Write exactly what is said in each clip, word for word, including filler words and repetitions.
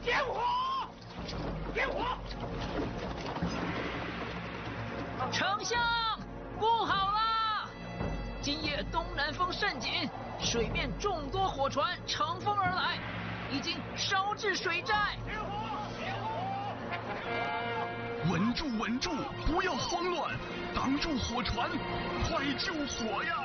点火！点火！ 丞相，不好啦！今夜东南风甚紧，水面众多火船乘风而来，已经烧至水寨。 点火！点火！ 稳住，稳住，不要慌乱，挡住火船，快救火呀！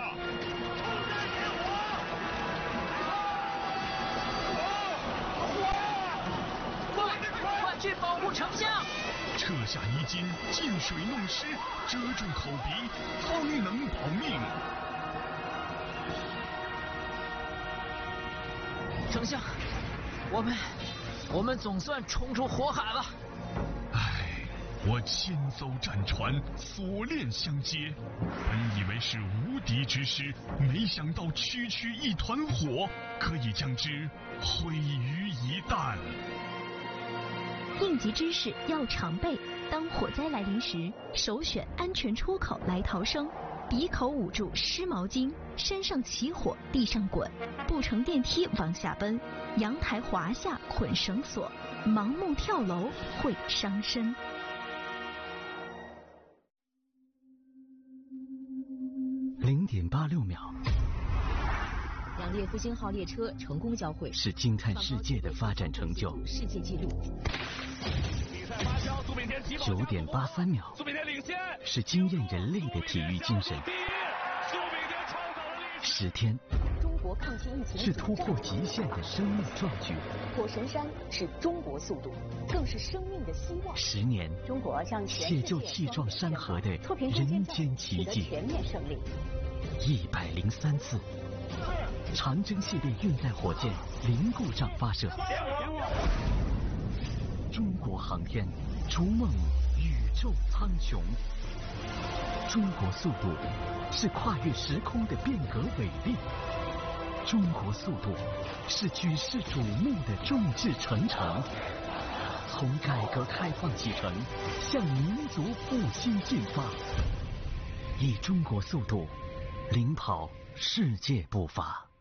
去保护丞相！ 撤下衣襟，进水弄湿，遮住口鼻，方能保命。 丞相，我们我们总算冲出火海了。 唉，我千艘战船，锁链相接，本以为是无敌之师，没想到区区一团火，可以将之毁于一旦。 应急知识要常备，当火灾来临时，首选安全出口来逃生。鼻口捂住湿毛巾，身上起火地上滚，不乘电梯往下奔，阳台滑下捆绳索，盲目跳楼会伤身。 零点八六秒， 两列复兴号列车成功交汇， 是惊叹世界的发展成就。 世界纪录。 比赛发酵，苏炳添急报九点八三秒， 苏炳添领先， 是惊艳人类的体育精神。 第一，苏炳添创造了历史。 十天， 中国抗击疫情是突破极限的生命壮举。 火神山是中国速度，更是生命的希望。 十年， 中国向全世界解救气壮山河的人间奇迹。 全面胜利。 一百零三次，长征系列运载火箭零故障发射。中国航天逐梦宇宙苍穹。中国速度是跨越时空的变革伟力。中国速度是举世瞩目的众志成城。从改革开放启程，向民族复兴进发。以中国速度领跑世界步伐。